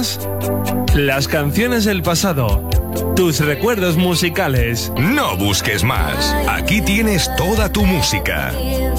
más? Las canciones del pasado, tus recuerdos musicales. No busques más. Aquí tienes toda tu música.